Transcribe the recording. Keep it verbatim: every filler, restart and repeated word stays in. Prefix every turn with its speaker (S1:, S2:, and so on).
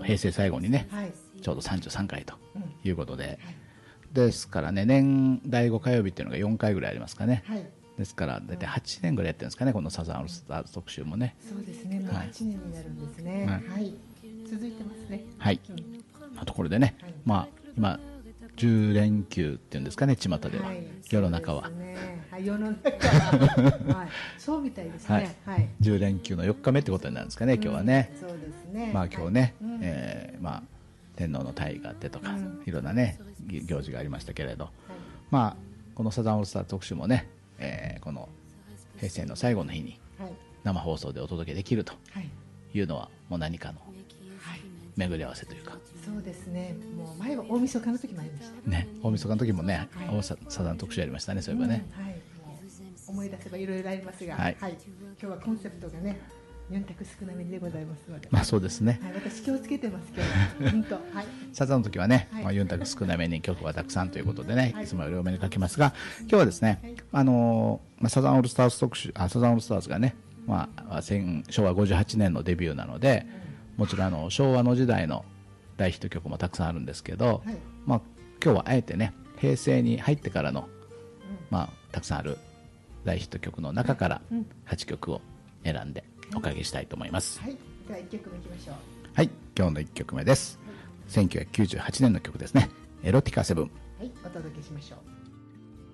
S1: 平成最後にね、
S2: はい、
S1: ちょうどさんじゅうさんかいということで、うん、はい、
S2: です
S1: からね、年だいご火曜日っていうのがよんかいぐらいありますかね。
S2: はい、
S1: ですから大体はちねんぐらいやってるんですかね、このサザンオールスターズ特集もね。
S2: そうですね、もうはちねんになるんですね。はい、はい、続いてますね。
S1: はい、うん、ところでね、はい、まあ今じゅうれんきゅうっていうんですかね、巷では、はい、世の中は、
S2: ね、はい、世の中は、はい、そうみたいですね、はいはい、
S1: じゅうれんきゅうのよっかめってことになるんですかね、今日はね、
S2: うん、そうですね、
S1: まあ今日ね、
S2: はい、
S1: えー、まあ天皇の退位があってとか、うん、いろんなね行事がありましたけれど、はい、まあこのサザンオールスター特集もね、えー、この平成の最後の日に生放送でお届けできるというのはもう何かの巡り合わせというか、
S2: そうですね、もう前は大晦日の時もありました
S1: ね、大晦日の時もね、はい、サザン特集やりましたね、そういえばね、
S2: うん、はい、もう思い出せばいろいろありますが、はいはい、今日はコンセプトがねユンタク少なめでございますので、
S1: まあそうですね、
S2: はい、私気をつけてます今日は本当、はい、
S1: サザンの時はね、はい、まあ、ユンタク少なめに曲はたくさんということでね、はい、いつもより多めにかけますが、今日はですね、はい、あのーまあ、サザンオールスターズ特集、あサザンオールスターズがね、まあ、しょうわごじゅうはちねんのデビューなので、うん、もちろんあの昭和の時代の大ヒット曲もたくさんあるんですけど、はい、まあ、今日はあえてね平成に入ってからの、うん、まあ、たくさんある大ヒット曲の中からはちきょくを選んでおかけしたいと思います。
S2: はい、ではいっきょくめいきましょう。
S1: はい、今日のいっきょくめです。はい、せんきゅうひゃくきゅうじゅうはちねんの曲ですね。エロティカセブン。
S2: はい、お届けしましょう。